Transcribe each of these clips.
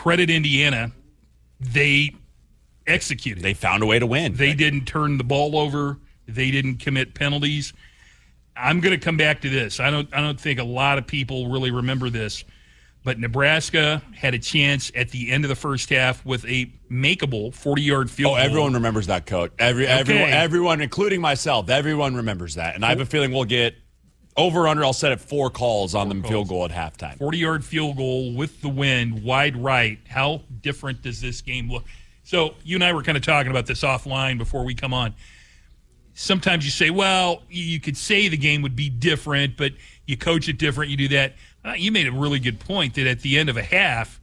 credit Indiana, they executed. They found a way to win. They didn't turn the ball over. They didn't commit penalties. I'm going to come back to this. I don't think a lot of people really remember this, but Nebraska had a chance at the end of the first half with a makeable 40-yard field goal. Everyone remembers that, Coach. Everyone, including myself, everyone remembers that. And I have a feeling we'll get over under. I'll set it 4 calls on the field goal at halftime. 40-yard field goal with the wind, wide right. How different does this game look? So you and I were kind of talking about this offline before we come on. Sometimes you say, well, you could say the game would be different, but you coach it different, you do that. You made a really good point that at the end of a half,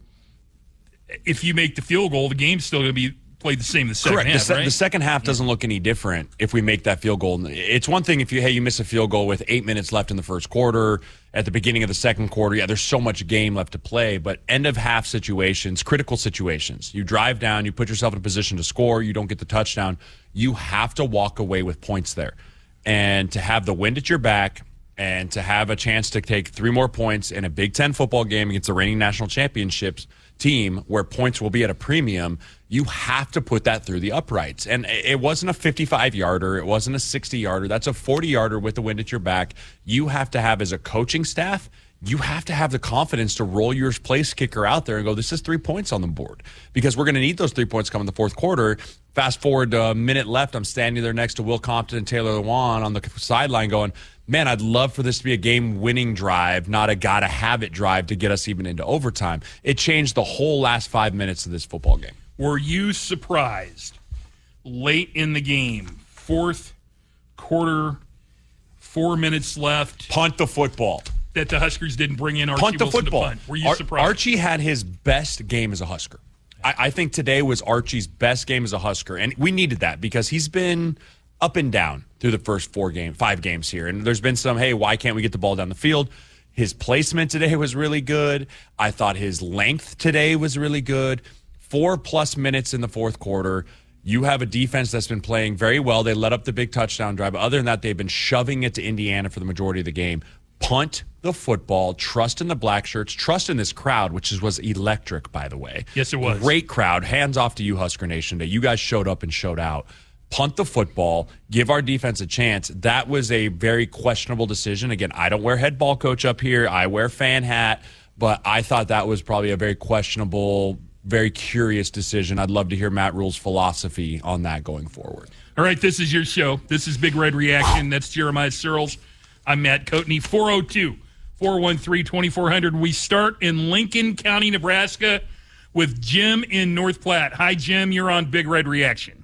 if you make the field goal, the game's still going to be played the same in the second half, right? The second half doesn't look any different if we make that field goal. It's one thing if you miss a field goal with 8 minutes left in the first quarter, at the beginning of the second quarter, yeah, there's so much game left to play, but end of half situations, critical situations, you drive down, you put yourself in a position to score, you don't get the touchdown, you have to walk away with points there. And to have the wind at your back and to have a chance to take 3 more points in a Big Ten football game against the reigning national championships team where points will be at a premium, you have to put that through the uprights. And it wasn't a 55-yarder. It wasn't a 60-yarder. That's a 40-yarder with the wind at your back. You have to have, as a coaching staff, you have to have the confidence to roll your place kicker out there and go, this is 3 points on the board. Because we're going to need those 3 points coming in the fourth quarter. Fast forward to a minute left, I'm standing there next to Will Compton and Taylor Lewan on the sideline going, man, I'd love for this to be a game-winning drive, not a gotta-have-it drive to get us even into overtime. It changed the whole last 5 minutes of this football game. Were you surprised late in the game, fourth quarter, 4 minutes left? Punt the football. That the Huskers didn't bring in Archie Wilson football. to punt. Were you surprised? Archie had his best game as a Husker. I think today was Archie's best game as a Husker, and we needed that because he's been up and down through the first 5 games here. And there's been some, hey, why can't we get the ball down the field? His placement today was really good. I thought his length today was really good. 4+ minutes in the fourth quarter. You have a defense that's been playing very well. They let up the big touchdown drive. But other than that, they've been shoving it to Indiana for the majority of the game. Punt the football, trust in the black shirts, trust in this crowd, which was electric, by the way. Yes, it was. Great crowd. Hands off to you, Husker Nation, that you guys showed up and showed out. Punt the football, give our defense a chance. That was a very questionable decision. Again, I don't wear head ball coach up here. I wear fan hat, but I thought that was probably a very questionable, very curious decision. I'd love to hear Matt Rule's philosophy on that going forward. All right, this is your show. This is Big Red Reaction. That's Jeremiah Searles. I'm Matt Coatney. 402-413-2400. We start in Lincoln County, Nebraska with Jim in North Platte. Hi, Jim. You're on Big Red Reaction.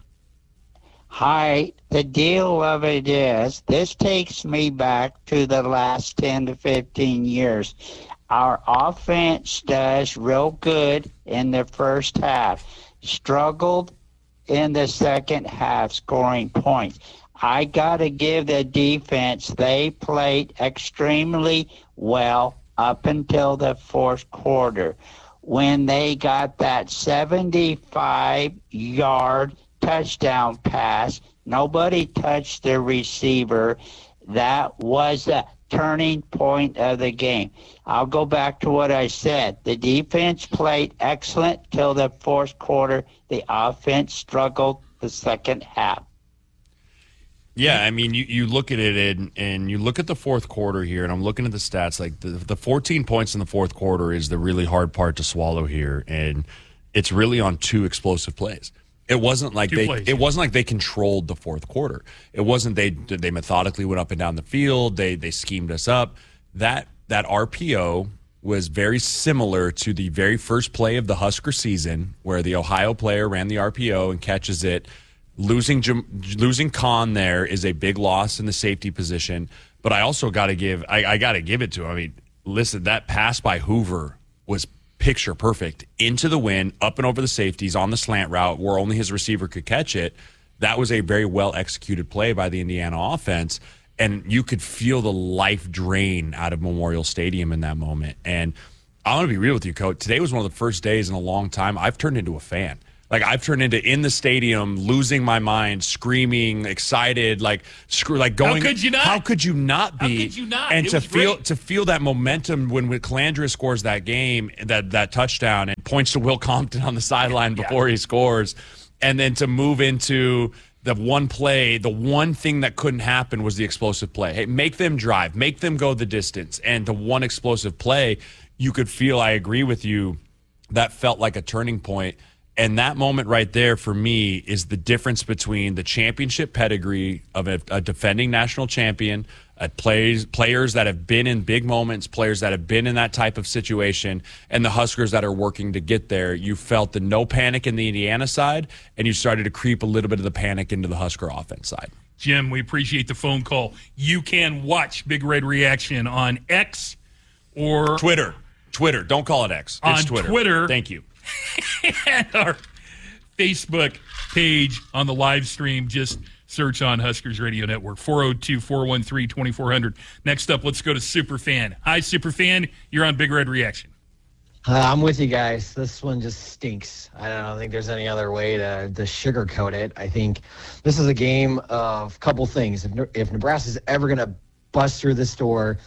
Hi. The deal of it is, this takes me back to the last 10 to 15 years. Our offense does real good in the first half. Struggled in the second half scoring points. I got to give the defense, they played extremely well up until the fourth quarter when they got that 75-yard touchdown pass. Nobody touched the receiver. That was the turning point of the game. I'll go back to what I said. The defense played excellent till the fourth quarter. The offense struggled the second half. Yeah, I mean, you look at it and you look at the fourth quarter here, and I'm looking at the stats. Like the 14 points in the fourth quarter is the really hard part to swallow here, and it's really on 2 explosive plays. It wasn't like it wasn't like they controlled the fourth quarter. It wasn't they methodically went up and down the field. They schemed us up. That RPO was very similar to the very first play of the Husker season, where the Ohio player ran the RPO and catches it. Losing Kahn there is a big loss in the safety position, but I also got to give it to him. I mean, listen, that pass by Hoover was picture perfect into the wind, up and over the safeties on the slant route where only his receiver could catch it. That was a very well executed play by the Indiana offense, and you could feel the life drain out of Memorial Stadium in that moment. And I want to be real with you, Coach. Today was one of the first days in a long time I've turned into a fan. Like, I've turned into in the stadium, losing my mind, screaming, excited, like going. How could you not? How could you not be? How could you not? And It to was feel great. that momentum when Calandra scores that game, that touchdown, and points to Will Compton on the sideline before he scores, and then to move into the one play, the one thing that couldn't happen was the explosive play. Hey, make them drive, make them go the distance, and the one explosive play, you could feel. I agree with you. That felt like a turning point. And that moment right there for me is the difference between the championship pedigree of a defending national champion, players that have been in big moments, players that have been in that type of situation, and the Huskers that are working to get there. You felt the no panic in the Indiana side, and you started to creep a little bit of the panic into the Husker offense side. Jim, we appreciate the phone call. You can watch Big Red Reaction on X or Twitter. Don't call it X. It's on Twitter. Thank you. And our Facebook page on the live stream. Just search on Huskers Radio Network, 402-413-2400. Next up, let's go to Superfan. Hi, Superfan. You're on Big Red Reaction. I'm with you guys. This one just stinks. I don't think there's any other way to sugarcoat it. I think this is a game of a couple things. If Nebraska's ever going to bust through this door,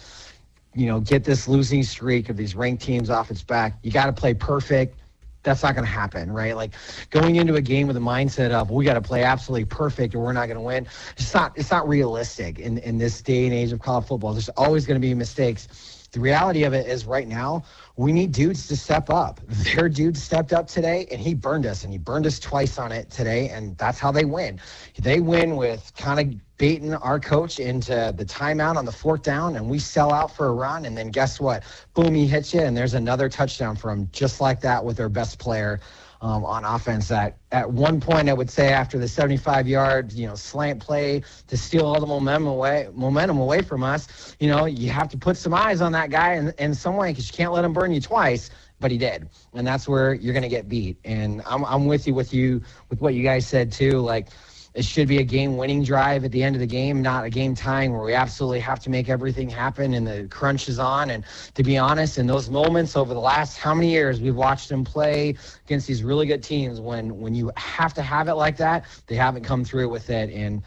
get this losing streak of these ranked teams off its back, you got to play perfect. That's not going to happen, right? Like, going into a game with a mindset of we got to play absolutely perfect or we're not going to win. It's not realistic in this day and age of college football. There's always going to be mistakes. The reality of it is right now we need dudes to step up. Their dude stepped up today, and he burned us, and he burned us twice on it today, and that's how they win. They win with kind of baiting our coach into the timeout on the fourth down, and we sell out for a run, and then guess what? Boom, he hits you, and there's another touchdown for him just like that with their best player on offense. That at one point I would say after the 75-yard slant play to steal all the momentum away from us, you have to put some eyes on that guy in some way, because you can't let him burn you twice. But he did, and that's where you're going to get beat. And I'm with you with what you guys said too. Like, it should be a game-winning drive at the end of the game, not a game tying where we absolutely have to make everything happen and the crunch is on. And to be honest, in those moments over the last how many years we've watched them play against these really good teams, when you have to have it like that, they haven't come through with it. And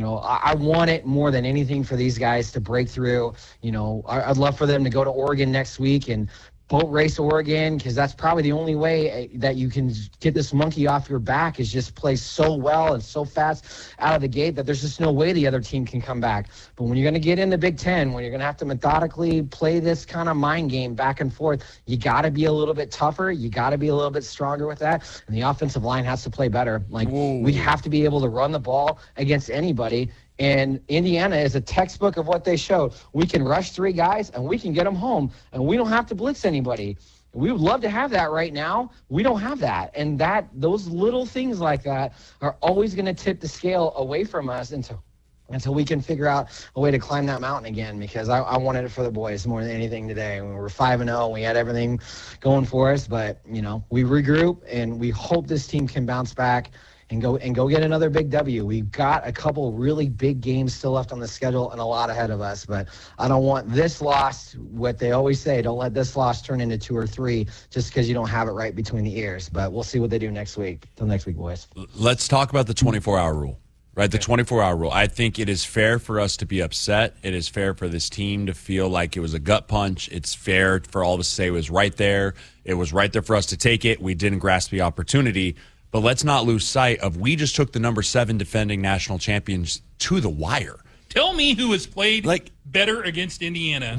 I want it more than anything for these guys to break through. I'd love for them to go to Oregon next week and boat race Oregon, because that's probably the only way that you can get this monkey off your back, is just play so well and so fast out of the gate that there's just no way the other team can come back. But when you're going to get in the Big Ten, when you're going to have to methodically play this kind of mind game back and forth, you got to be a little bit tougher. You got to be a little bit stronger with that. And the offensive line has to play better. We have to be able to run the ball against anybody. And Indiana is a textbook of what they showed. We can rush three guys, and we can get them home, and we don't have to blitz anybody. We would love to have that right now. We don't have that. And those little things like that are always going to tip the scale away from us until we can figure out a way to climb that mountain again, because I wanted it for the boys more than anything today. We were 5-0. We had everything going for us, but, we regroup, and we hope this team can bounce back and go get another big W. We've got a couple really big games still left on the schedule and a lot ahead of us. But I don't want this loss, what they always say, don't let this loss turn into 2 or 3 just because you don't have it right between the ears. But we'll see what they do next week. Till next week, boys. Let's talk about the 24-hour rule. Right, the 24-hour rule. I think it is fair for us to be upset. It is fair for this team to feel like it was a gut punch. It's fair for all of us to say it was right there. It was right there for us to take it. We didn't grasp the opportunity. But let's not lose sight of we just took the number 7 defending national champions to the wire. Tell me who has played better against Indiana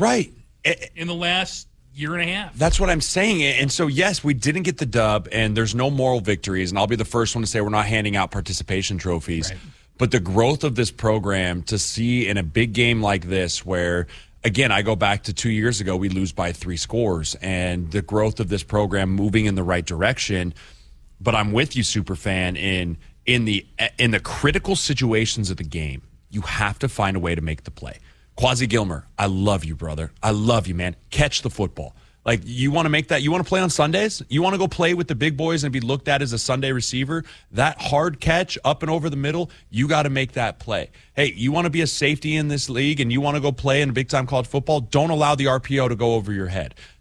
in the last year and a half. That's what I'm saying. And so, yes, we didn't get the dub, and there's no moral victories. And I'll be the first one to say we're not handing out participation trophies. Right. But the growth of this program to see in a big game like this where – again, I go back to 2 years ago, we lose by 3 scores, and the growth of this program moving in the right direction. But I'm with you, Superfan, in the critical situations of the game, you have to find a way to make the play. Quasi Gilmer, I love you, brother. I love you, man. Catch the football. Like, you want to make that, you want to play on Sundays? You want to go play with the big boys and be looked at as a Sunday receiver? That hard catch up and over the middle, you got to make that play. Hey, you want to be a safety in this league and you want to go play in big-time college football? Don't allow the RPO to go over your head.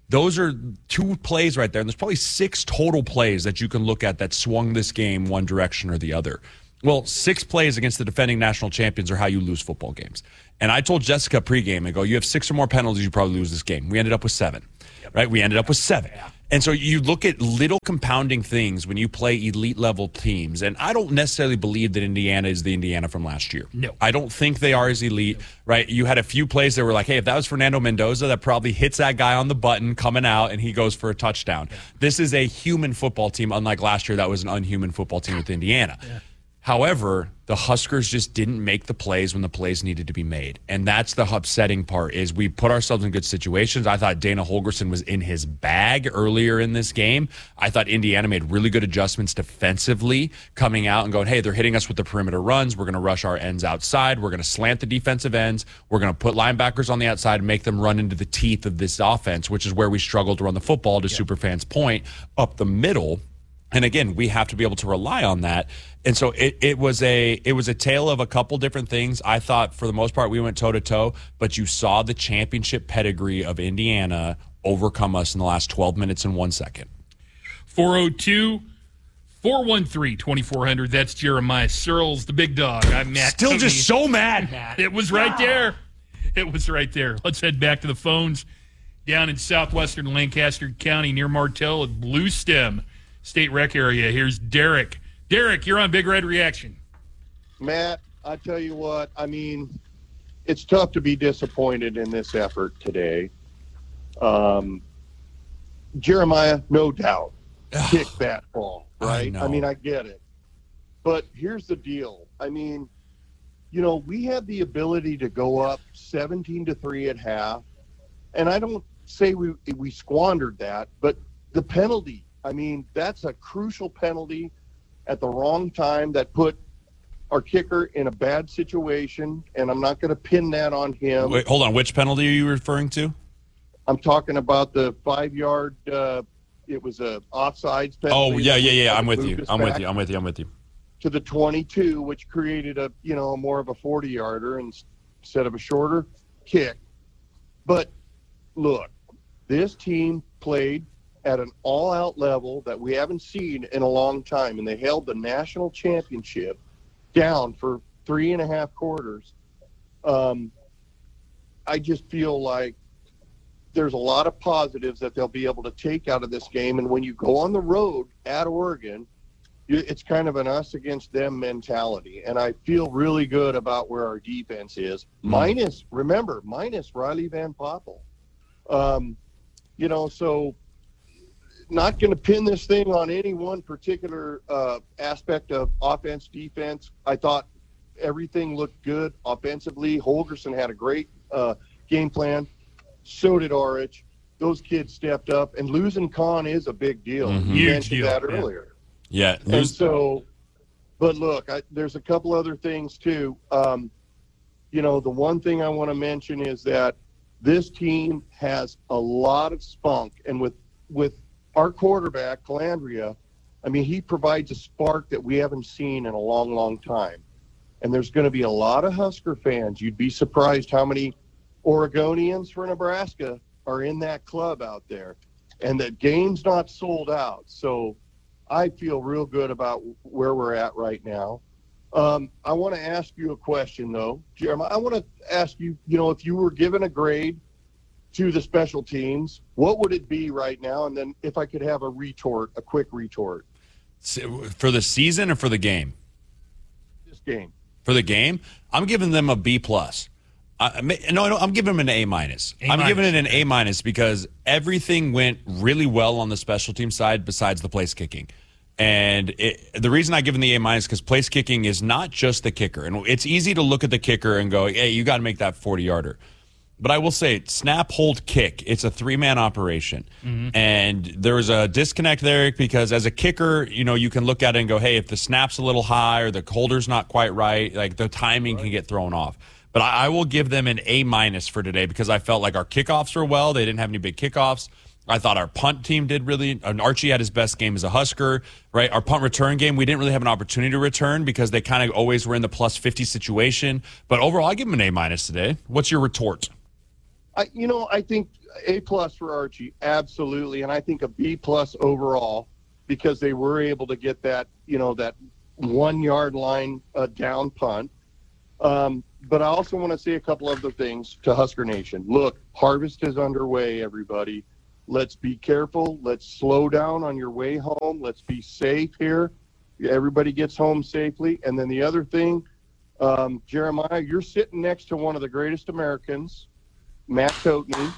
Those are 2 plays right there. And there's probably 6 total plays that you can look at that swung this game one direction or the other. Well, 6 plays against the defending national champions are how you lose football games. And I told Jessica pregame, I go, you have 6 or more penalties, you probably lose this game. We ended up with 7, right? We ended up with 7. Yeah. And so you look at little compounding things when you play elite level teams. And I don't necessarily believe that Indiana is the Indiana from last year. No. I don't think they are as elite, right? You had a few plays that were like, hey, if that was Fernando Mendoza, that probably hits that guy on the button coming out and he goes for a touchdown. Yeah. This is a human football team, unlike last year that was an unhuman football team with Indiana. Yeah. However, the Huskers just didn't make the plays when the plays needed to be made. And that's the upsetting part is we put ourselves in good situations. I thought Dana Holgorsen was in his bag earlier in this game. I thought Indiana made really good adjustments defensively, coming out and going, hey, they're hitting us with the perimeter runs. We're going to rush our ends outside. We're going to slant the defensive ends. We're going to put linebackers on the outside and make them run into the teeth of this offense, which is where we struggled to run the football, to Superfans' point, up the middle. And again, we have to be able to rely on that. And so it was a tale of a couple different things. I thought for the most part we went toe to toe, but you saw the championship pedigree of Indiana overcome us in the last 12 minutes and 1 second. 402-413-2400. That's Jeremiah Searles, the big dog. I'm Matt. Still Cooney. just so mad. It was right there. It was right there. Let's head back to the phones down in southwestern Lancaster County near Martell at Blue Stem State Rec area. Here's Derek. Derek, you're on Big Red Reaction. Matt, I tell you what, I mean, it's tough to be disappointed in this effort today. Jeremiah, no doubt, kicked that ball, right? I mean, I get it. But here's the deal. I mean, you know, we had the ability to go up 17-3 at half, and I don't say we squandered that, but the penalty, I mean, that's a crucial penalty at the wrong time that put our kicker in a bad situation, and I'm not going to pin that on him. Wait, hold on. Which penalty are you referring to? I'm talking about the 5-yard, it was a offsides penalty. Oh, yeah. I'm with you. I'm with you. To the 22, which created a, you know, more of a 40-yarder instead of a shorter kick. But look, this team played at an all-out level that we haven't seen in a long time, and they held the national championship down for 3.5 quarters. I just feel like there's a lot of positives that they'll be able to take out of this game, and when you go on the road at Oregon, it's kind of an us against them mentality, and I feel really good about where our defense is. Minus Riley Van Poppel. You know, so not going to pin this thing on any one particular aspect of offense, defense. I thought everything looked good offensively. Holgorsen had a great game plan. So did Orich. Those kids stepped up, and losing Khan is a big deal. You mentioned that earlier. Yeah. And so, but look, there's a couple other things too. You know, the one thing I want to mention is that this team has a lot of spunk, and with our quarterback, Calandria, I mean, he provides a spark that we haven't seen in a long, long time. And there's going to be a lot of Husker fans. You'd be surprised how many Oregonians for Nebraska are in that club out there. And the game's not sold out. So I feel real good about where we're at right now. I want to ask you a question, though. Jeremiah, I want to ask you, you know, if you were given a grade to the special teams, what would it be right now? And then if I could have a quick retort. For the season or for the game? This game. For the game, I'm giving them a B+. No, I'm giving them an A-. I'm giving it an A- because everything went really well on the special team side besides the place kicking. And the reason I give them the A- is because place kicking is not just the kicker. And it's easy to look at the kicker and go, hey, you got to make that 40-yarder. But I will say, snap, hold, kick. It's a 3-man operation. And there was a disconnect there because as a kicker, you know, you can look at it and go, hey, if the snap's a little high or the holder's not quite right, like the timing can get thrown off. But I will give them an A- for today because I felt like our kickoffs were well. They didn't have any big kickoffs. I thought our punt team did really – and Archie had his best game as a Husker, right? Our punt return game, we didn't really have an opportunity to return because they kind of always were in the plus 50 situation. But overall, I give them an A- today. What's your retort? I think A+ for Archie, absolutely, and I think a B+ overall, because they were able to get that, that 1 yard line down punt. But I also want to say a couple other things to Husker Nation. Look, harvest is underway, everybody. Let's be careful. Let's slow down on your way home. Let's be safe here. Everybody gets home safely. And then the other thing, Jeremiah, you're sitting next to one of the greatest Americans, Matt Coatney.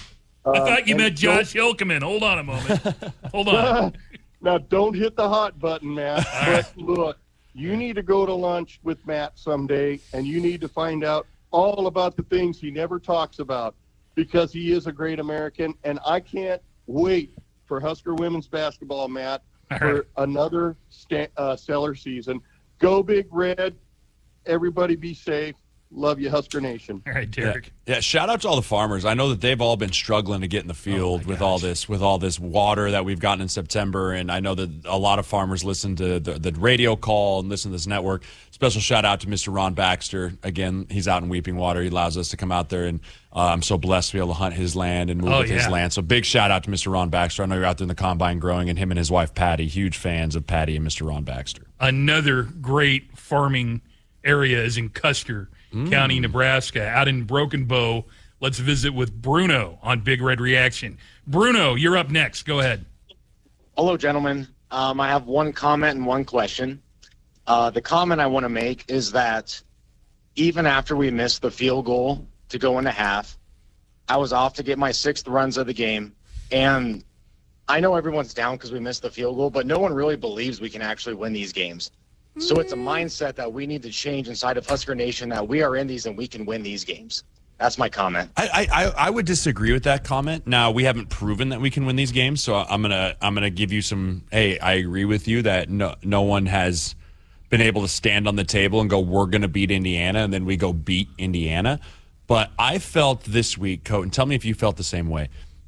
I thought you meant Josh Hilkeman. Hold on a moment. Hold on. Now, don't hit the hot button, Matt. But look, you need to go to lunch with Matt someday, and you need to find out all about the things he never talks about, because he is a great American. And I can't wait for Husker women's basketball, Matt, for another stellar season. Go Big Red. Everybody be safe. Love you, Husker Nation. All right, Derek. Yeah, shout out to all the farmers. I know that they've all been struggling to get in the field with all this water that we've gotten in September, and I know that a lot of farmers listen to the radio call and listen to this network. Special shout out to Mr. Ron Baxter. Again, he's out in Weeping Water. He allows us to come out there, and I'm so blessed to be able to hunt his land and move with his land. So big shout out to Mr. Ron Baxter. I know you're out there in the combine growing, and him and his wife Patty, huge fans of Patty and Mr. Ron Baxter. Another great farming area is in Custer County, Nebraska. Out in Broken Bow, let's visit with Bruno on Big Red Reaction. Bruno, you're up next. Go ahead. Hello, gentlemen. I have one comment and one question. The comment I want to make is that even after we missed the field goal to go into half, I was off to get my 6th runs of the game. And I know everyone's down because we missed the field goal, but no one really believes we can actually win these games. So it's a mindset that we need to change inside of Husker Nation, that we are in these and we can win these games. That's my comment. I would disagree with that comment. Now, we haven't proven that we can win these games, so I'm gonna give you some. Hey, I agree with you that no one has been able to stand on the table and go, we're gonna beat Indiana, and then we go beat Indiana. But I felt this week, Coat, and tell me if you felt the same way.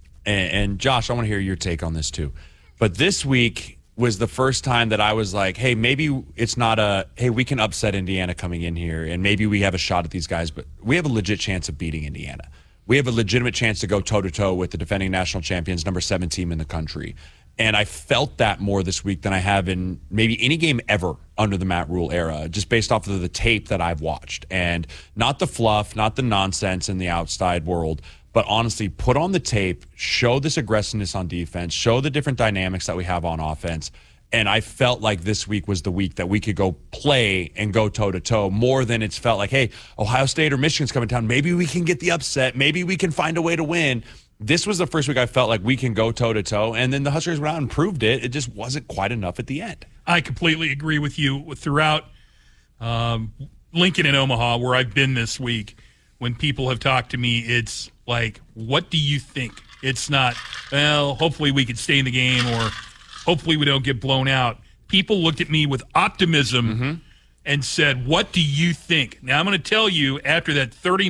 And Josh, I want to hear your take on this too. But this week was the first time that I was like, hey, maybe it's not hey, we can upset Indiana coming in here, and maybe we have a shot at these guys, but we have a legit chance of beating Indiana. We have a legitimate chance to go toe-to-toe with the defending national champions, number 7 team in the country. And I felt that more this week than I have in maybe any game ever under the Matt Rule era, just based off of the tape that I've watched. And not the fluff, not the nonsense in the outside world, but honestly, put on the tape, show this aggressiveness on defense, show the different dynamics that we have on offense. And I felt like this week was the week that we could go play and go toe-to-toe more than it's felt like, hey, Ohio State or Michigan's coming down. Maybe we can get the upset. Maybe we can find a way to win. This was the first week I felt like we can go toe-to-toe. And then the Huskers went out and proved it. It just wasn't quite enough at the end. I completely agree with you. Throughout Lincoln and Omaha, where I've been this week, when people have talked to me, it's like, what do you think? It's not, well, hopefully we could stay in the game, or hopefully we don't get blown out. People looked at me with optimism and said, what do you think? Now, I'm going to tell you, after that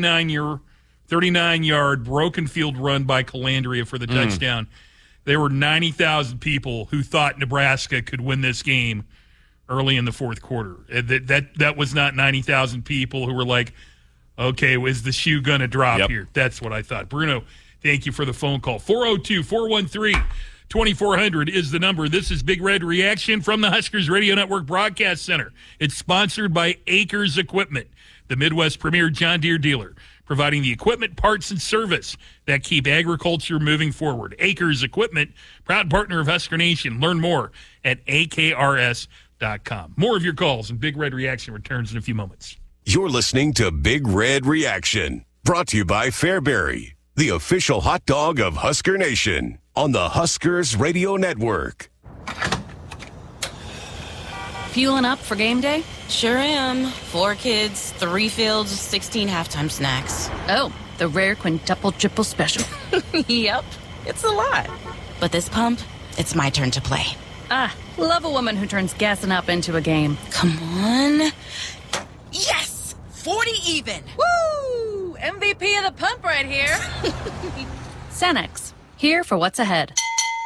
39-yard broken field run by Calandria for the touchdown, there were 90,000 people who thought Nebraska could win this game early in the fourth quarter. That was not 90,000 people who were like, okay, is the shoe going to drop here? That's what I thought. Bruno, thank you for the phone call. 402-413-2400 is the number. This is Big Red Reaction from the Huskers Radio Network Broadcast Center. It's sponsored by Acres Equipment, the Midwest premier John Deere dealer, providing the equipment, parts, and service that keep agriculture moving forward. Acres Equipment, proud partner of Husker Nation. Learn more at akrs.com. More of your calls, and Big Red Reaction returns in a few moments. You're listening to Big Red Reaction, brought to you by Fairberry, the official hot dog of Husker Nation, on the Huskers Radio Network. Fueling up for game day? Sure am. 4 kids, 3 fields, 16 halftime snacks. Oh, the rare quintuple triple special. Yep, it's a lot. But this pump, it's my turn to play. Ah, love a woman who turns gassing up into a game. Come on. Yes! 40 even. Woo! MVP of the pump right here. Cenex, here for what's ahead.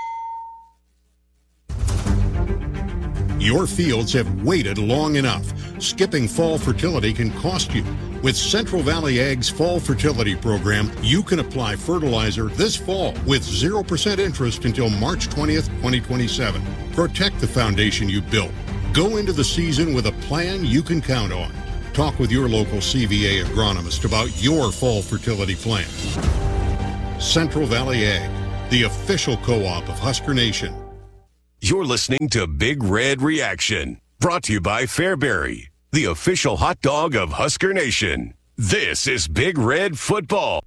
Your fields have waited long enough. Skipping fall fertility can cost you. With Central Valley Ag's Fall Fertility Program, you can apply fertilizer this fall with 0% interest until March 20th, 2027. Protect the foundation you built. Go into the season with a plan you can count on. Talk with your local CVA agronomist about your fall fertility plan. Central Valley Ag, the official co-op of Husker Nation. You're listening to Big Red Reaction, brought to you by Fairbury, the official hot dog of Husker Nation. This is Big Red Football.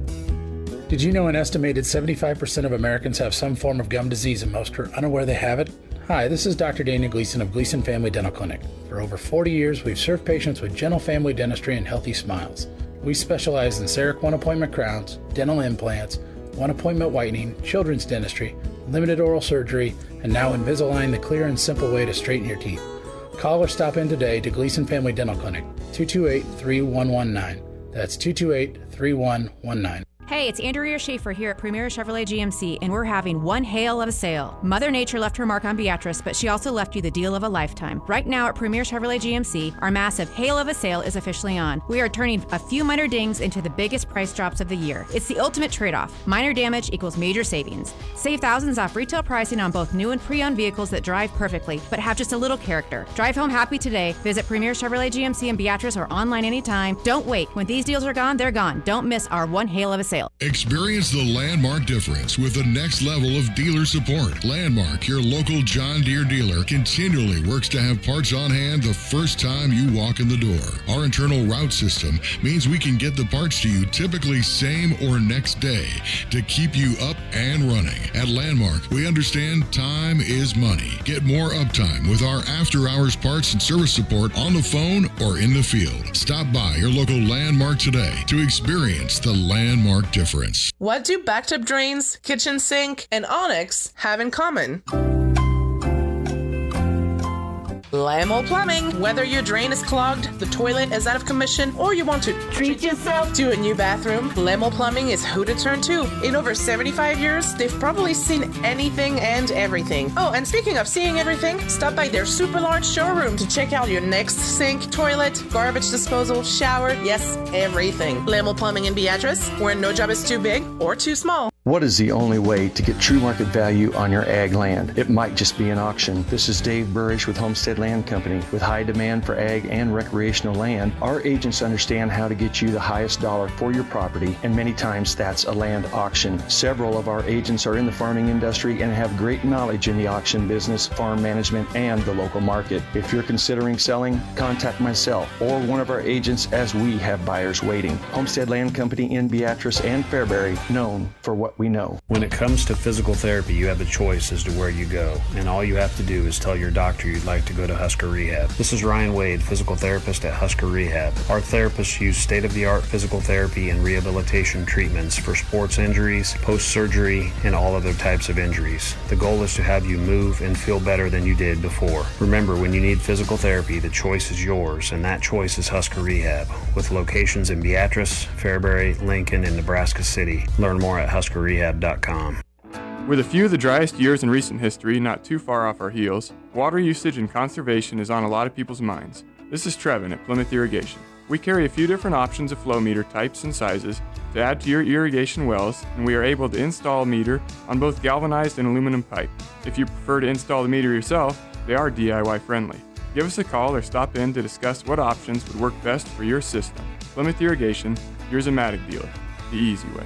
Did you know an estimated 75% of Americans have some form of gum disease and most are unaware they have it? Hi, this is Dr. Daniel Gleason of Gleason Family Dental Clinic. For over 40 years, we've served patients with gentle family dentistry and healthy smiles. We specialize in CEREC one-appointment crowns, dental implants, one-appointment whitening, children's dentistry, limited oral surgery, and now Invisalign, the clear and simple way to straighten your teeth. Call or stop in today to Gleason Family Dental Clinic, 228-3119. That's 228-3119. Hey, it's Andrea Schaefer here at Premier Chevrolet GMC, and we're having one hail of a sale. Mother Nature left her mark on Beatrice, but she also left you the deal of a lifetime. Right now at Premier Chevrolet GMC, our massive hail of a sale is officially on. We are turning a few minor dings into the biggest price drops of the year. It's the ultimate trade-off. Minor damage equals major savings. Save thousands off retail pricing on both new and pre-owned vehicles that drive perfectly, but have just a little character. Drive home happy today. Visit Premier Chevrolet GMC in Beatrice or online anytime. Don't wait. When these deals are gone, they're gone. Don't miss our one hail of a sale. Experience the Landmark difference with the next level of dealer support. Landmark, your local John Deere dealer, continually works to have parts on hand the first time you walk in the door. Our internal route system means we can get the parts to you typically same or next day to keep you up and running. At Landmark, we understand time is money. Get more uptime with our after-hours parts and service support on the phone or in the field. Stop by your local Landmark today to experience the Landmark difference. What do bathtub drains, kitchen sink, and Onyx have in common? Lamo Plumbing. Whether your drain is clogged, the toilet is out of commission, or you want to treat yourself to a new bathroom, Lamo Plumbing is who to turn to. In over 75 years, they've probably seen anything and everything. Oh, and speaking of seeing everything, stop by their super large showroom to check out your next sink, toilet, garbage disposal, shower, yes, everything. Lamo Plumbing in Beatrice, where no job is too big or too small. What is the only way to get true market value on your ag land? It might just be an auction. This is Dave Burrish with Homestead Land Company. With high demand for ag and recreational land, our agents understand how to get you the highest dollar for your property, and many times that's a land auction. Several of our agents are in the farming industry and have great knowledge in the auction business, farm management, and the local market. If you're considering selling, contact myself or one of our agents as we have buyers waiting. Homestead Land Company in Beatrice and Fairbury, known for what we know. When it comes to physical therapy, you have a choice as to where you go, and all you have to do is tell your doctor you'd like to go to Husker Rehab. This is Ryan Wade, physical therapist at Husker Rehab. Our therapists use state-of-the-art physical therapy and rehabilitation treatments for sports injuries, post-surgery, and all other types of injuries. The goal is to have you move and feel better than you did before. Remember, when you need physical therapy, the choice is yours, and that choice is Husker Rehab, with locations in Beatrice, Fairbury, Lincoln, and Nebraska City. Learn more at huskerrehab.com. With a few of the driest years in recent history not too far off our heels, water usage and conservation is on a lot of people's minds. This is Trevin at Plymouth Irrigation. We carry a few different options of flow meter types and sizes to add to your irrigation wells, and we are able to install a meter on both galvanized and aluminum pipe. If you prefer to install the meter yourself, they are DIY friendly. Give us a call or stop in to discuss what options would work best for your system. Plymouth Irrigation, your Zematic dealer, the easy way.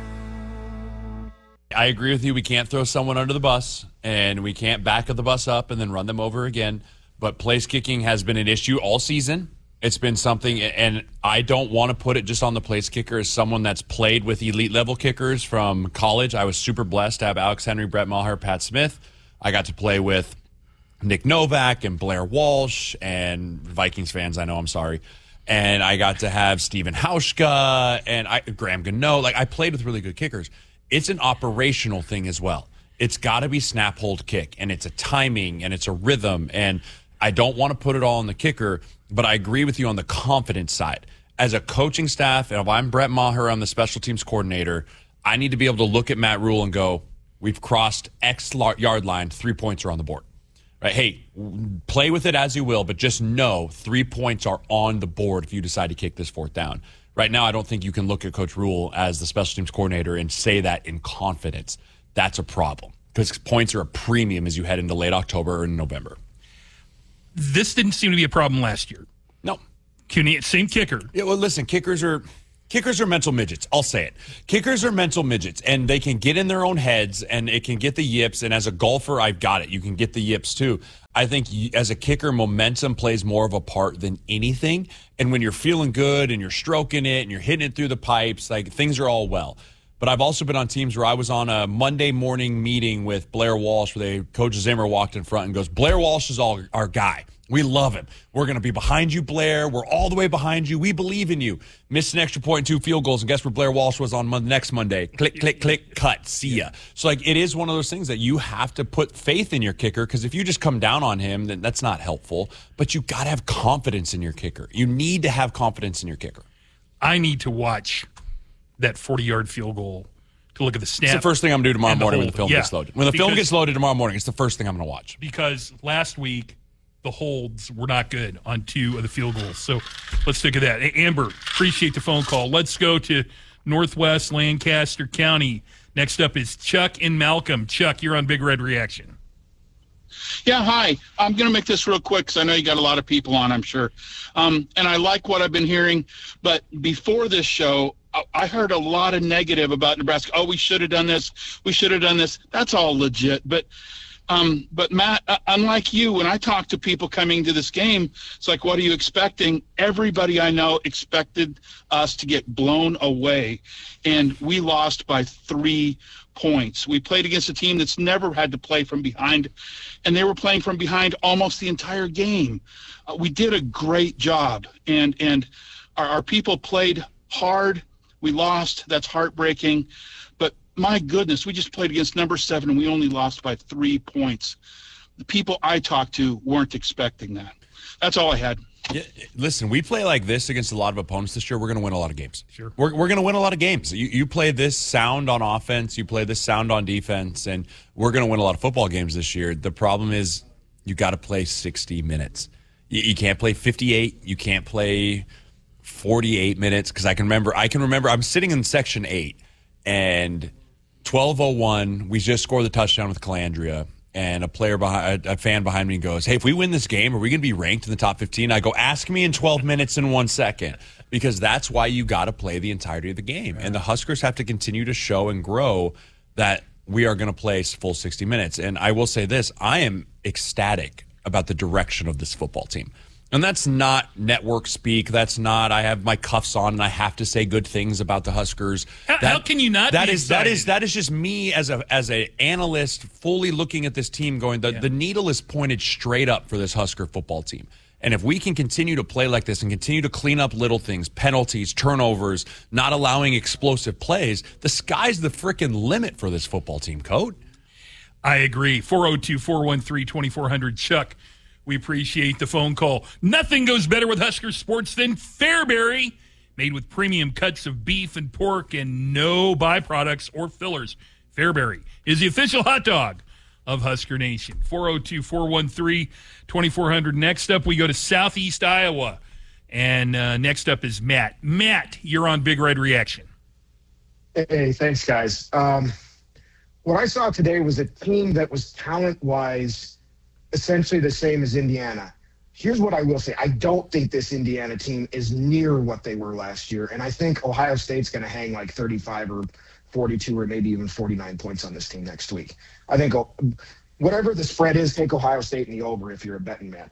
I agree with you. We can't throw someone under the bus, and we can't back the bus up and then run them over again. But place kicking has been an issue all season. It's been something, and I don't want to put it just on the place kicker. As someone that's played with elite-level kickers from college, I was super blessed to have Alex Henry, Brett Maher, Pat Smith. I got to play with Nick Novak and Blair Walsh, and Vikings fans, I know, I'm sorry. And I got to have Steven Hauschka and Graham Gano. Like, I played with really good kickers. It's an operational thing as well. It's got to be snap, hold, kick, and it's a timing, and it's a rhythm, and I don't want to put it all on the kicker, but I agree with you on the confidence side. As a coaching staff, and if I'm Brett Maher, I'm the special teams coordinator, I need to be able to look at Matt Rule and go, we've crossed X yard line, 3 points are on the board. Right? Hey, play with it as you will, but just know 3 points are on the board if you decide to kick this fourth down. Right now, I don't think you can look at Coach Rule as the special teams coordinator and say that in confidence. That's a problem because points are a premium as you head into late October or November. This didn't seem to be a problem last year. No. Same kicker. Yeah, well, listen, kickers are mental midgets. I'll say it. Kickers are mental midgets, and they can get in their own heads, and it can get the yips. And as a golfer, I've got it. You can get the yips, too. I think as a kicker, momentum plays more of a part than anything. And when you're feeling good and you're stroking it and you're hitting it through the pipes, like things are all well. But I've also been on teams where I was on a Monday morning meeting with Blair Walsh where Coach Zimmer walked in front and goes, Blair Walsh is our guy. We love him. We're going to be behind you, Blair. We're all the way behind you. We believe in you. Missed an extra point and 2 field goals. And guess where Blair Walsh was on next Monday? Click, click, click, cut. See ya. So, it is one of those things that you have to put faith in your kicker because if you just come down on him, then that's not helpful. But you got to have confidence in your kicker. You need to have confidence in your kicker. I need to watch that 40-yard field goal to look at the snap. It's the first thing I'm going to do tomorrow morning when the film gets loaded. When the film gets loaded tomorrow morning, it's the first thing I'm going to watch. Because last week, the holds were not good on 2 of the field goals. So let's look at that. Amber, appreciate the phone call. Let's go to Northwest Lancaster County. Next up is Chuck in Malcolm. Chuck, you're on Big Red Reaction. Yeah, hi. I'm going to make this real quick because I know you got a lot of people on, I'm sure. And I like what I've been hearing. But before this show, I heard a lot of negative about Nebraska. Oh, we should have done this. We should have done this. That's all legit. But Matt, unlike you, when I talk to people coming to this game, it's like, what are you expecting? Everybody I know expected us to get blown away, and we lost by 3 points. We played against a team that's never had to play from behind, and they were playing from behind almost the entire game. We did a great job, and our people played hard. We lost. That's heartbreaking. But my goodness, we just played against number 7, and we only lost by 3 points. The people I talked to weren't expecting that. That's all I had. Yeah, listen, we play like this against a lot of opponents this year. We're going to win a lot of games. Sure. We're going to win a lot of games. You play this sound on offense. You play this sound on defense, and we're going to win a lot of football games this year. The problem is you got to play 60 minutes. You can't play 58. You can't play 48 minutes because I can remember I'm sitting in section 8 and 12:01 we just scored the touchdown with Calandria and a fan behind me goes, hey, if we win this game, are we going to be ranked in the top 15? I go, ask me in 12 minutes and 1 second because that's why you got to play the entirety of the game. And the Huskers have to continue to show and grow that we are going to play full 60 minutes. And I will say this, I am ecstatic about the direction of this football team. And that's not network speak. That's not I have my cuffs on and I have to say good things about the Huskers. How can you not? That is just me as an analyst fully looking at this team going, the needle is pointed straight up for this Husker football team. And if we can continue to play like this and continue to clean up little things, penalties, turnovers, not allowing explosive plays, the sky's the freaking limit for this football team, Coach. I agree. 402-413-2400. Chuck, we appreciate the phone call. Nothing goes better with Husker sports than Fairbury, made with premium cuts of beef and pork and no byproducts or fillers. Fairbury is the official hot dog of Husker Nation. 402-413-2400. Next up, we go to Southeast Iowa. And next up is Matt. Matt, you're on Big Red Reaction. Hey, thanks, guys. What I saw today was a team that was talent-wise essentially the same as Indiana. Here's what I will say. I don't think this Indiana team is near what they were last year, and I think Ohio State's going to hang like 35 or 42 or maybe even 49 points on this team next week. I think whatever the spread is, take Ohio State in the over if you're a betting man.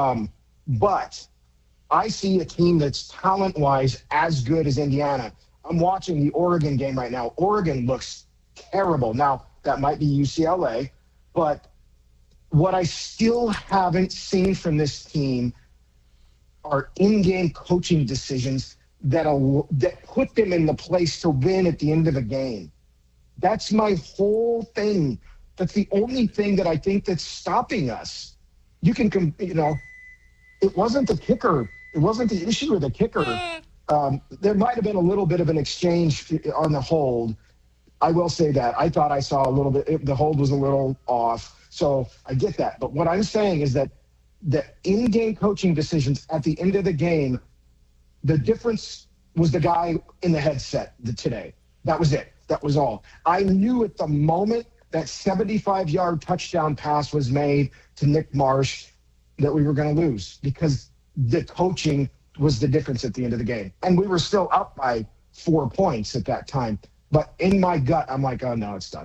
But I see a team that's talent-wise as good as Indiana. I'm watching the Oregon game right now. Oregon looks terrible. Now, that might be UCLA, but what I still haven't seen from this team are in-game coaching decisions that put them in the place to win at the end of a game. That's my whole thing. That's the only thing that I think that's stopping us. It wasn't the kicker. It wasn't the issue with the kicker. There might have been a little bit of an exchange on the hold. I will say that. I thought I saw a little bit. The hold was a little off. So I get that. But what I'm saying is that the in-game coaching decisions at the end of the game, the difference was the guy in the headset today. That was it. That was all. I knew at the moment that 75-yard touchdown pass was made to Nick Marsh that we were going to lose because the coaching was the difference at the end of the game. And we were still up by 4 points at that time. But in my gut, I'm like, oh, no, it's done.